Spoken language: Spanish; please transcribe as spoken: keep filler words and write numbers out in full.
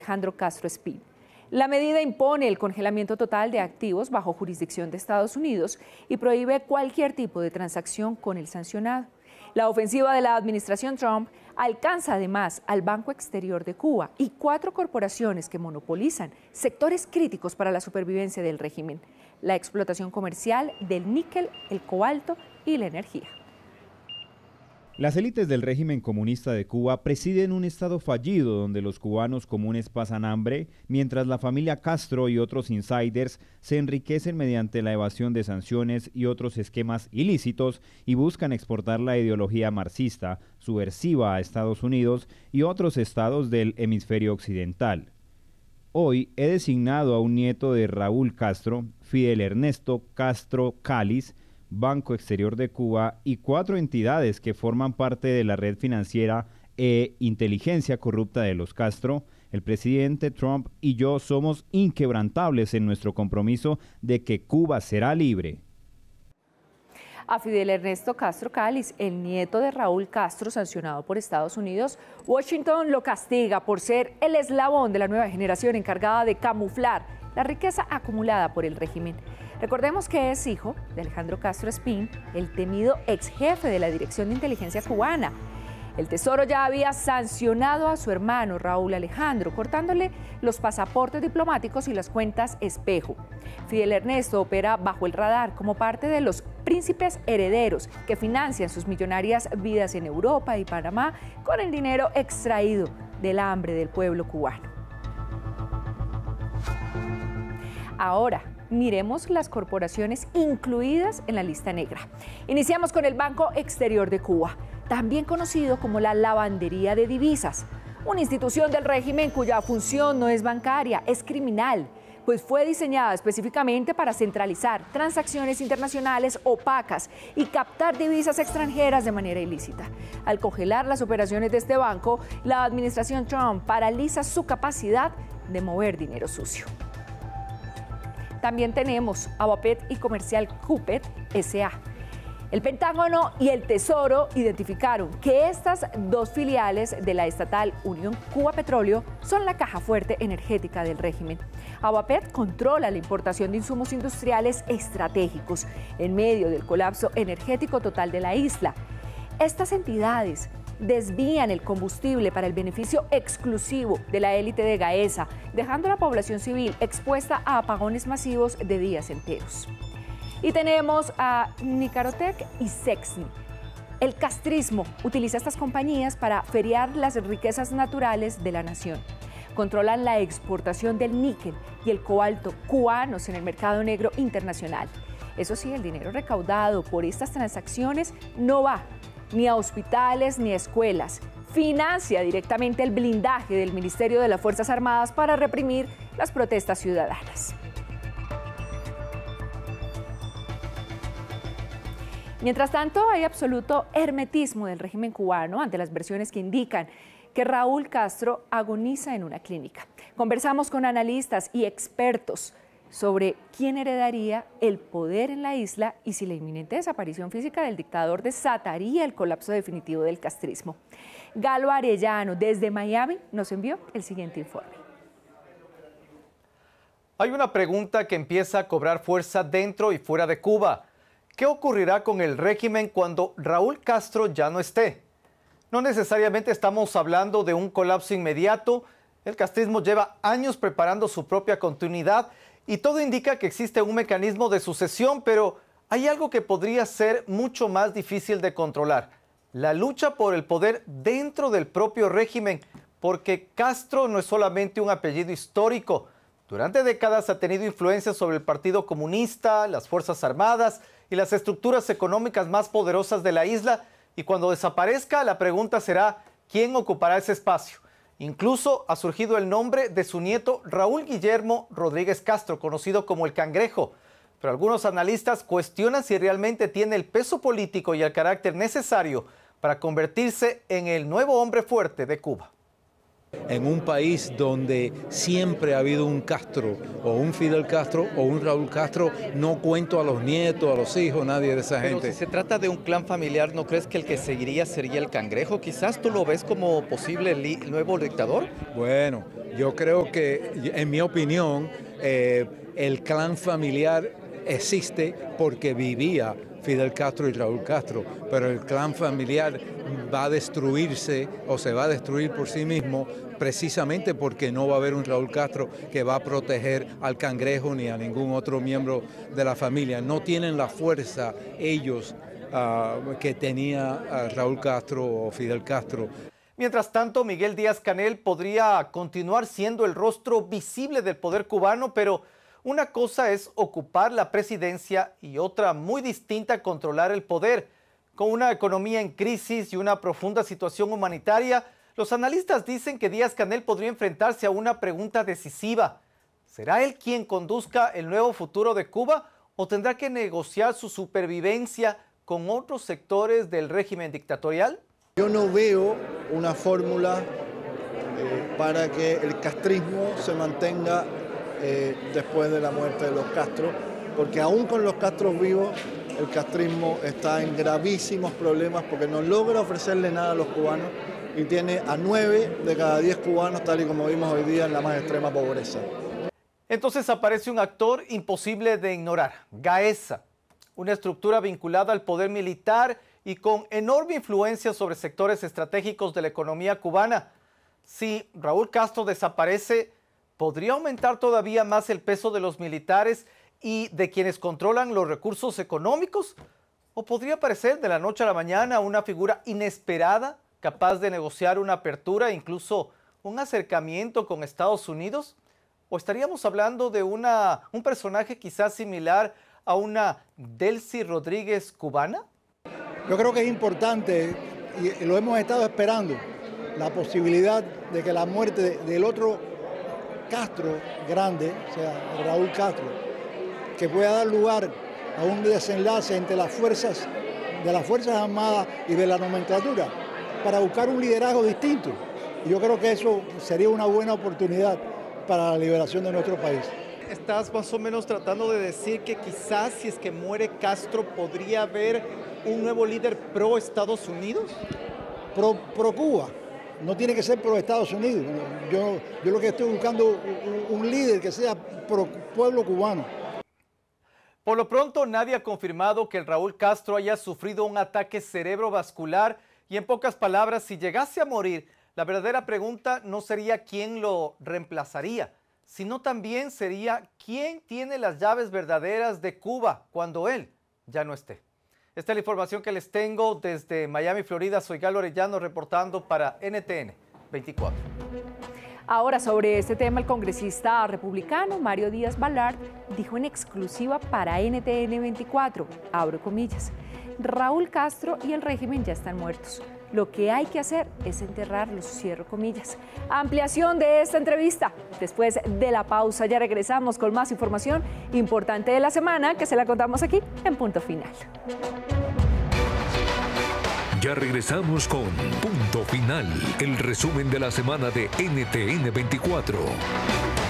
Alejandro Castro Espín. La medida impone el congelamiento total de activos bajo jurisdicción de Estados Unidos y prohíbe cualquier tipo de transacción con el sancionado. La ofensiva de la administración Trump alcanza además al Banco Exterior de Cuba y cuatro corporaciones que monopolizan sectores críticos para la supervivencia del régimen: la explotación comercial del níquel, el cobalto y la energía. Las élites del régimen comunista de Cuba presiden un estado fallido donde los cubanos comunes pasan hambre, mientras la familia Castro y otros insiders se enriquecen mediante la evasión de sanciones y otros esquemas ilícitos y buscan exportar la ideología marxista subversiva a Estados Unidos y otros estados del hemisferio occidental. Hoy he designado a un nieto de Raúl Castro, Fidel Ernesto Castro Cáliz, Banco Exterior de Cuba y cuatro entidades que forman parte de la red financiera e inteligencia corrupta de los Castro. El presidente Trump y yo somos inquebrantables en nuestro compromiso de que Cuba será libre. A Fidel Ernesto Castro Cáliz, el nieto de Raúl Castro, sancionado por Estados Unidos, Washington lo castiga por ser el eslabón de la nueva generación encargada de camuflar la riqueza acumulada por el régimen. Recordemos que es hijo de Alejandro Castro Espín, el temido ex jefe de la Dirección de Inteligencia cubana. El Tesoro ya había sancionado a su hermano Raúl Alejandro, cortándole los pasaportes diplomáticos y las cuentas espejo. Fidel Ernesto opera bajo el radar como parte de los príncipes herederos que financian sus millonarias vidas en Europa y Panamá con el dinero extraído del hambre del pueblo cubano. Ahora, miremos las corporaciones incluidas en la lista negra. Iniciamos con el Banco Exterior de Cuba, también conocido como la lavandería de divisas, una institución del régimen cuya función no es bancaria, es criminal, pues fue diseñada específicamente para centralizar transacciones internacionales opacas y captar divisas extranjeras de manera ilícita. Al congelar las operaciones de este banco, la administración Trump paraliza su capacidad de mover dinero sucio. También tenemos Avapet y Comercial Cupet S A El Pentágono y el Tesoro identificaron que estas dos filiales de la estatal Unión Cuba Petróleo son la caja fuerte energética del régimen. Avapet controla la importación de insumos industriales estratégicos en medio del colapso energético total de la isla. Estas entidades desvían el combustible para el beneficio exclusivo de la élite de Gaesa, dejando a la población civil expuesta a apagones masivos de días enteros. Y tenemos a Nicarotec y Sexni. El castrismo utiliza estas compañías para feriar las riquezas naturales de la nación. Controlan la exportación del níquel y el cobalto cubanos en el mercado negro internacional. Eso sí, el dinero recaudado por estas transacciones no va ni a hospitales ni a escuelas. Financia directamente el blindaje del Ministerio de las Fuerzas Armadas para reprimir las protestas ciudadanas. Mientras tanto, hay absoluto hermetismo del régimen cubano ante las versiones que indican que Raúl Castro agoniza en una clínica. Conversamos con analistas y expertos sobre quién heredaría el poder en la isla y si la inminente desaparición física del dictador desataría el colapso definitivo del castrismo. Galo Arellano, desde Miami, nos envió el siguiente informe. Hay una pregunta que empieza a cobrar fuerza dentro y fuera de Cuba. ¿Qué ocurrirá con el régimen cuando Raúl Castro ya no esté? No necesariamente estamos hablando de un colapso inmediato. El castrismo lleva años preparando su propia continuidad y todo indica que existe un mecanismo de sucesión, pero hay algo que podría ser mucho más difícil de controlar: la lucha por el poder dentro del propio régimen, porque Castro no es solamente un apellido histórico. Durante décadas ha tenido influencia sobre el Partido Comunista, las Fuerzas Armadas y las estructuras económicas más poderosas de la isla, y cuando desaparezca, la pregunta será ¿quién ocupará ese espacio? Incluso ha surgido el nombre de su nieto Raúl Guillermo Rodríguez Castro, conocido como el Cangrejo. Pero algunos analistas cuestionan si realmente tiene el peso político y el carácter necesario para convertirse en el nuevo hombre fuerte de Cuba. En un país donde siempre ha habido un Castro, o un Fidel Castro, o un Raúl Castro, no cuento a los nietos, a los hijos, nadie de esa Pero gente. Si se trata de un clan familiar, ¿no crees que el que seguiría sería el Cangrejo? Quizás tú lo ves como posible el nuevo dictador. Bueno, Yo creo que, en mi opinión, eh, el clan familiar existe porque vivía Fidel Castro y Raúl Castro, pero el clan familiar va a destruirse o se va a destruir por sí mismo precisamente porque no va a haber un Raúl Castro que va a proteger al cangrejo ni a ningún otro miembro de la familia. No tienen la fuerza ellos uh, que tenía uh, Raúl Castro o Fidel Castro. Mientras tanto, Miguel Díaz-Canel podría continuar siendo el rostro visible del poder cubano, pero una cosa es ocupar la presidencia y otra muy distinta controlar el poder. Con una economía en crisis y una profunda situación humanitaria, los analistas dicen que Díaz-Canel podría enfrentarse a una pregunta decisiva. ¿Será él quien conduzca el nuevo futuro de Cuba o tendrá que negociar su supervivencia con otros sectores del régimen dictatorial? Yo no veo una fórmula eh, para que el castrismo se mantenga eh, después de la muerte de los Castro, porque aún con los Castros vivos, el castrismo está en gravísimos problemas porque no logra ofrecerle nada a los cubanos y tiene a nueve de cada diez cubanos, tal y como vimos hoy día, en la más extrema pobreza. Entonces aparece un actor imposible de ignorar, Gaesa, una estructura vinculada al poder militar y con enorme influencia sobre sectores estratégicos de la economía cubana. Si Raúl Castro desaparece, ¿podría aumentar todavía más el peso de los militares y de quienes controlan los recursos económicos? ¿O podría aparecer de la noche a la mañana una figura inesperada, capaz de negociar una apertura, incluso un acercamiento con Estados Unidos? ¿O estaríamos hablando de una, un personaje quizás similar a una Delcy Rodríguez cubana? Yo creo que es importante, y lo hemos estado esperando, la posibilidad de que la muerte del otro Castro grande, o sea, Raúl Castro, que pueda dar lugar a un desenlace entre las fuerzas de las Fuerzas Armadas y de la nomenclatura para buscar un liderazgo distinto. Y yo creo que eso sería una buena oportunidad para la liberación de nuestro país. Estás más o menos tratando de decir que quizás si es que muere Castro podría haber un nuevo líder pro Estados Unidos. Pro, pro Cuba, no tiene que ser pro Estados Unidos. Yo, yo lo que estoy buscando un, un líder que sea pro pueblo cubano. Por lo pronto, nadie ha confirmado que el Raúl Castro haya sufrido un ataque cerebrovascular y, en pocas palabras, si llegase a morir, la verdadera pregunta no sería quién lo reemplazaría, sino también sería quién tiene las llaves verdaderas de Cuba cuando él ya no esté. Esta es la información que les tengo desde Miami, Florida. Soy Galo Arellano reportando para N T N veinticuatro. Ahora, sobre este tema, el congresista republicano Mario Díaz-Balart dijo en exclusiva para N T N veinticuatro, abro comillas, Raúl Castro y el régimen ya están muertos. Lo que hay que hacer es enterrarlos, cierro comillas. Ampliación de esta entrevista. Después de la pausa ya regresamos con más información importante de la semana que se la contamos aquí en Punto Final. Ya regresamos con Punto Final, el resumen de la semana de N T N veinticuatro.